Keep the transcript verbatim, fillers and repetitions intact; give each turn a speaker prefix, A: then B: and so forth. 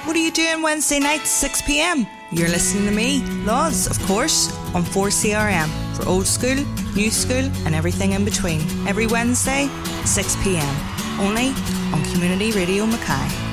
A: What are you doing Wednesday nights, six p m? You're listening to me, Laws, of course, on four C R M for old school, new school and everything in between. Every Wednesday, six p m, only on Community Radio Mackay.